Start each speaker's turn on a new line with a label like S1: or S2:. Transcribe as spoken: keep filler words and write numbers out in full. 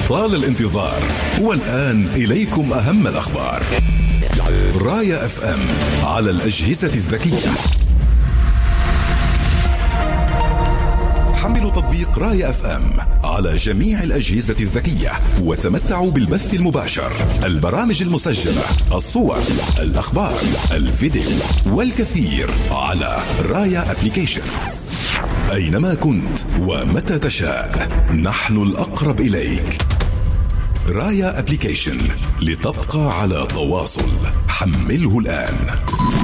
S1: طال الانتظار، والآن إليكم أهم الأخبار. رايا اف ام على الأجهزة الذكية. حملوا تطبيق رايا اف ام على جميع الأجهزة الذكية وتمتعوا بالبث المباشر، البرامج المسجلة، الصور، الأخبار، الفيديو والكثير على رايا أبليكيشن. أينما كنت ومتى تشاء نحن الأقرب إليك. رايا أبليكيشن، لتبقى على تواصل. حمله الآن.